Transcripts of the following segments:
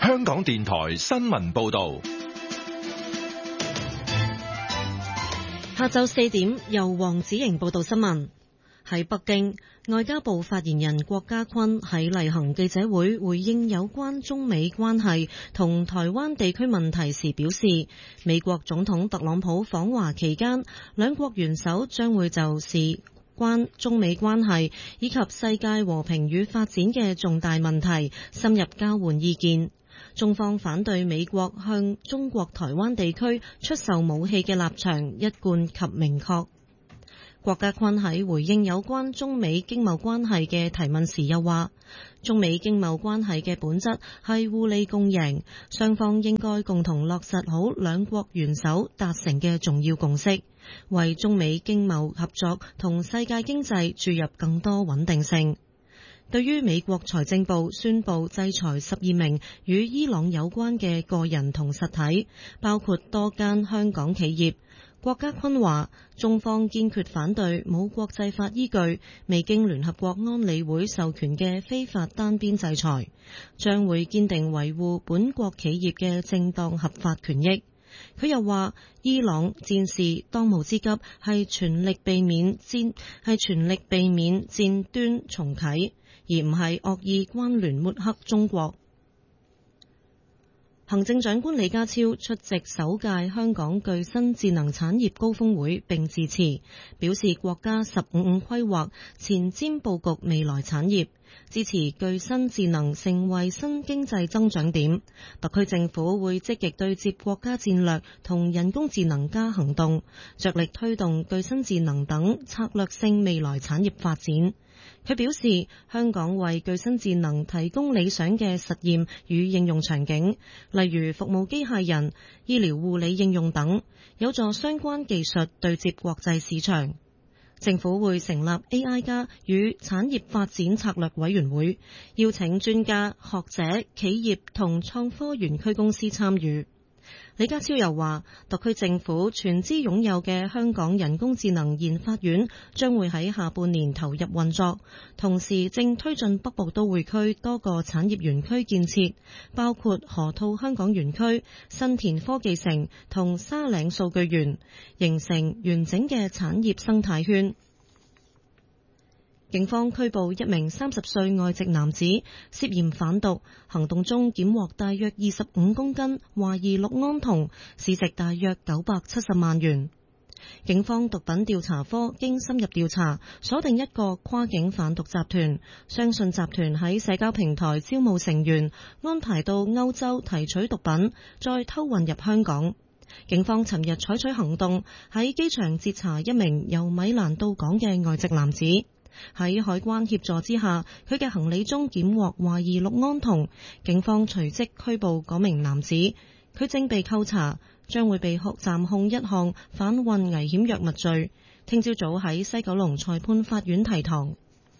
香港電台新聞報道。 下晝4點，由黃子瑩報道新聞。喺北京，外交部發言人郭家坤喺例行記者會回應有關中美關係同台灣地區問題時表示，美國總統特朗普訪華期間，兩國元首將會就事關中美關係以及世界和平與發展嘅重大問題深入交換意見。中方反對美國向中國台灣地區出售武器嘅立場一貫及明確。郭家坤喺回應有關中美經貿關係嘅提問時又話，中美經貿關係嘅本質係互利共贏，雙方應該共同落實好兩國元首達成嘅重要共識，為中美經貿合作同世界經濟注入更多穩定性。對於美國財政部宣布制裁12名與伊朗有關嘅個人同實體，包括多間香港企業，郭家坤話，中方堅決反對冇國際法依據、未經聯合國安理會授權嘅非法單邊制裁，將會堅定維護本國企業嘅正當合法權益。佢又話，伊朗戰事當務之急係全力避免戰端重啟，而唔係惡意關聯抹黑中國。行政長官李家超出席首屆香港具新智能產業高峰會並致辭，表示國家15+5規劃前瞻佈局未來產業，支持具新智能成為新經濟增長點。特區政府會積極對接國家戰略同人工智能加行動，着力推動具新智能等策略性未來產業發展。佢表示，香港為具新智能提供理想嘅實驗與應用場景，例如服務機械人、醫療護理應用等，有助相關技術對接國際市場。政府會成立 AI+ 與產業發展策略委員會，邀請專家、學者、企業同創科園區公司參與。李家超又話，特區政府全資擁有嘅香港人工智能研發院將會喺下半年投入運作，同時正推進北部都會區多個產業園區建設，包括河套香港園區、新田科技城同沙嶺數據園，形成完整嘅產業生態圈。警方拘捕一名30歲外籍男子，涉嫌販毒，行動中檢獲大約25公斤懷疑氯胺酮，市值大約970萬元。警方毒品調查科經深入調查，鎖定一個跨境販毒集團，相信集團喺社交平台招募成員，安排到歐洲提取毒品，再偷運入香港。警方尋日採取行動，喺機場截查一名由米蘭到港嘅外籍男子。喺海關協助之下，佢嘅行李中檢獲懷疑氯胺酮，警方隨即拘捕嗰名男子，佢正被扣查，將會被暫控一項販運危險藥物罪。聽朝早喺西九龍裁判法院提堂。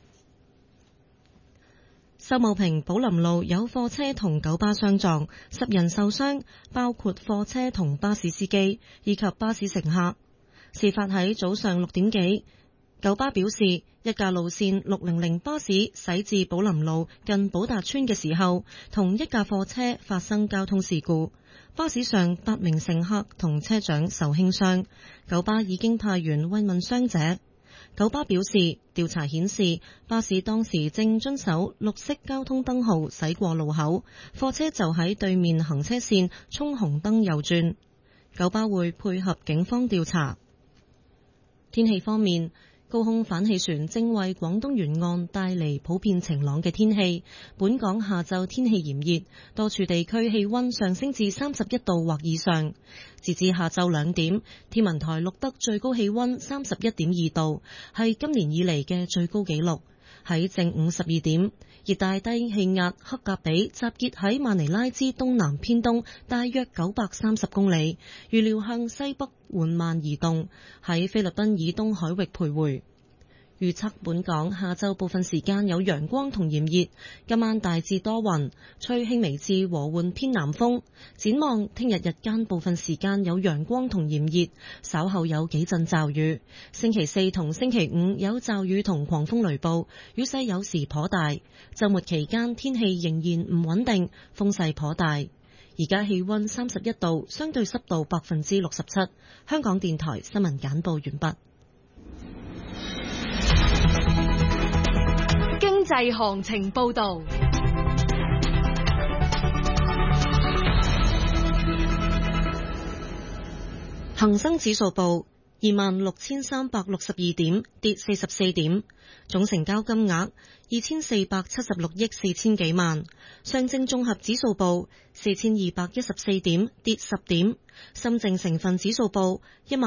秀茂坪寶林路有貨車同九巴相撞，10人受傷，包括貨車同巴士司機以及巴士乘客。事發喺早上6點幾。九巴表示，一架路線600巴士駛至寶林路近寶達邨嘅時候，同一架貨車發生交通事故，巴士上8名乘客同車長受輕傷。九巴已經派員慰問傷者。九巴表示，調查顯示巴士當時正遵守綠色交通燈號駛過路口，貨車就喺對面行車線衝紅燈右轉。九巴會配合警方調查。天氣方面，高空反氣旋正為廣東沿岸帶嚟普遍晴朗嘅天氣。本港下晝天氣炎熱，多處地區氣溫上升至31度或以上。截至下晝2點，天文台錄得最高氣溫31.2度，係今年以嚟嘅最高紀錄。喺正午12點，熱帶低氣壓克格比集結喺馬尼拉之東南偏東大約930公里，預料向西北緩慢移動，喺菲律賓以東海域徘徊。 預測本港下晝部分時間有陽光同炎熱，今晚大致多雲，吹輕微至和緩偏南風。展望聽日日間部分時間有陽光同炎熱，稍後有幾陣驟雨。星期四同星期五有驟雨同狂風雷暴，雨勢有時頗大。週末期間天氣仍然唔穩定，風勢頗大。而家氣溫31度，相對濕度67%。香港電台新聞簡報完畢。 經濟行情報道。 恒生指數報26,362點，跌44點，總成交金額2476億4千幾萬。上證綜合指數報4214點，跌10點。深證成分指數報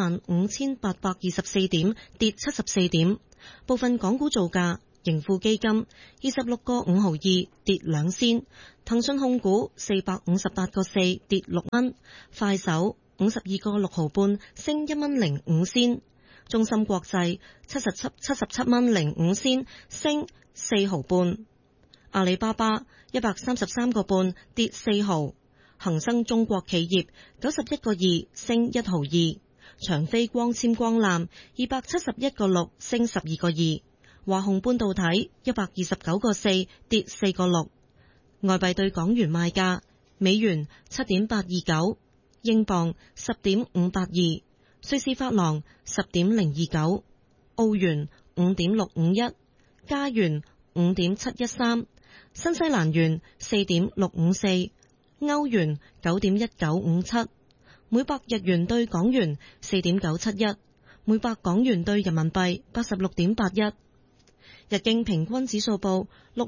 15,824點，跌74點。部分港股造價：盈富基金26個5毫2，跌2仙；騰訊控股458個4，跌6蚊；快手52個6毫半，升1蚊05仙；中芯國際77蚊05仙，升4毫半；阿里巴巴133個半，跌4毫；恒生中國企業91個2，升1毫2；長飛光纖光纜271個6，升12個2；華虹半導體129個4，跌4個6。外幣對港元賣價：美元7.829。英鎊10.582，瑞士法郎10.029，澳元5.651，加元5.713，新西蘭元4.654，歐元9.1957，每百日元對港元4.971，每百港元對人民幣86.81。日經平均指數報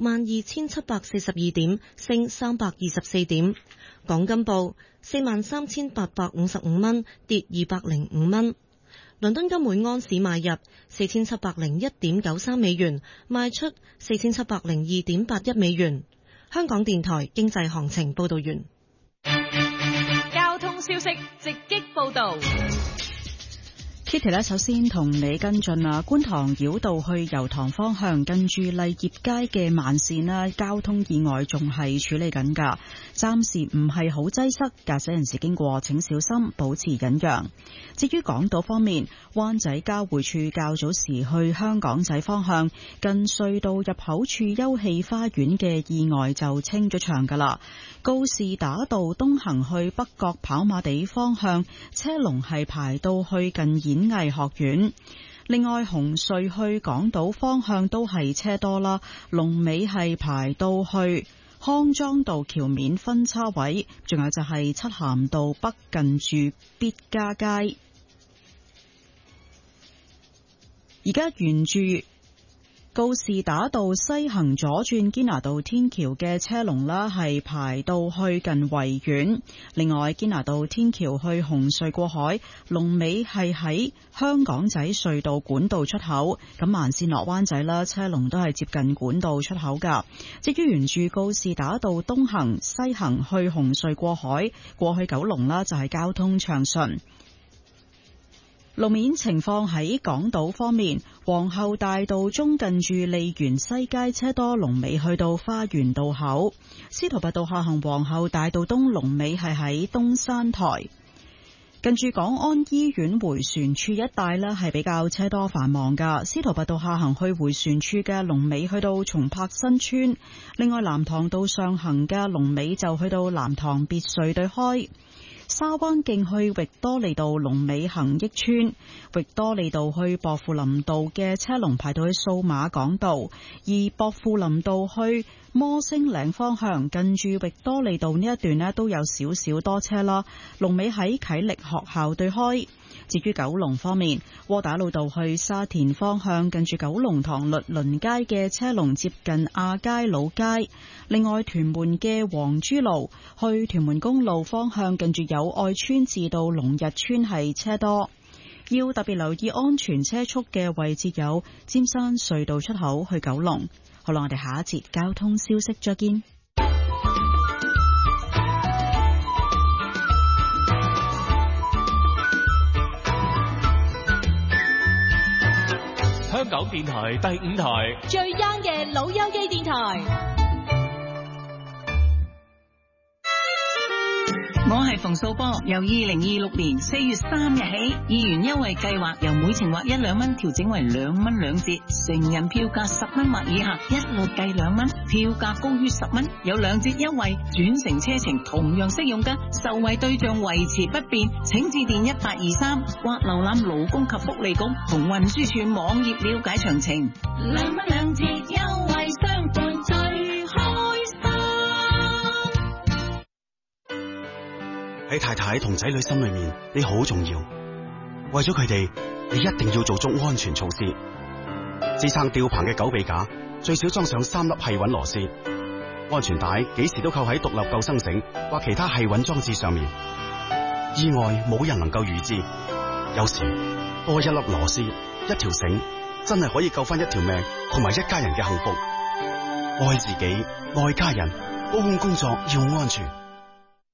62,742點，升324點。港金報43,855蚊，跌205蚊。倫敦金每安士買入4,701.93美元，賣出4,702.81美元。香港電台經濟行情報道完。 交通消息直擊報道。 Kitty 呢，首先同你跟進啊，觀塘繞道去油塘方向近住麗業街嘅慢線啦，交通意外仲係處理緊㗎，暫時唔係好擠塞，駕駛人士經過請小心，保持忍讓。至於港島方面，灣仔交匯處較早時去香港仔方向近隧道入口處休憩花園嘅意外就清咗場㗎啦。告士打道東行去北角跑馬地方向車龍係排到去近演藝學院。另外紅隧去港島方向都係車多啦，龍尾係排到去康莊道橋面分叉位，仲有就係漆咸道北近住必嘉街。而家沿住告士打道西行左轉堅拿道天橋嘅車龍啦，係排到去近維園。另外堅拿道天橋去紅隧過海，龍尾係喺香港仔隧道管道出口。咁慢線落灣仔啦，車龍都係接近管道出口噶。至於沿住告士打道東行西行去紅隧過海，過去九龍啦，就係交通暢順。路面情況喺港島方面，皇后大道中近住利園西街車多，龍尾去到花園道口；司徒拔道下行皇后大道東龍尾係喺東山台。近住港安醫院迴旋處一帶呢係比較車多繁忙噶，司徒拔道下行去迴旋處嘅龍尾去到松柏新村。另外藍塘道上行嘅龍尾就去到藍塘別墅對開。沙灣徑去域多利道龍尾恒益村，域多利道去薄扶林道嘅車龍排到去數碼港道，而薄扶林道去摩星嶺方向近住域多利道呢一段呢都有少少多車啦，龍尾喺啟力學校對開。至於九龍方面，窩打老道去沙田方向近住九龍塘律倫街嘅車龍接近亞皆老街。另外屯門嘅黃珠路去屯門公路方向近住友愛村至到龍日村係車多，要特別留意安全車速嘅位置有尖山隧道出口去九龍。好啦，我哋下一節交通消息再見。 香港電台第5台， 最 young 嘅老友記電台。 我係馮素波，由2026年4月3日起，議員優惠計劃由每程劃1、2蚊調整為2蚊2折，成人票價10蚊或以下一律計2蚊，票價高於10蚊有2折優惠，轉乘車程同樣適用㗎，受惠對象維持不變，請致電1823或瀏覽勞工及福利局同運輸署網頁了解詳情。2蚊2折優惠相伴最開心。 喺太太同仔女心裏面，你好重要。為咗佢哋，你一定要做足安全措施。支撐吊棚嘅狗臂架最少裝上3粒繫穩螺絲，安全帶幾時都扣喺獨立救生繩或其他繫穩裝置上面。意外冇人能夠預知，有時多一粒螺絲、一條繩，真係可以救翻一條命同埋一家人嘅幸福。愛自己，愛家人，高空工作要安全。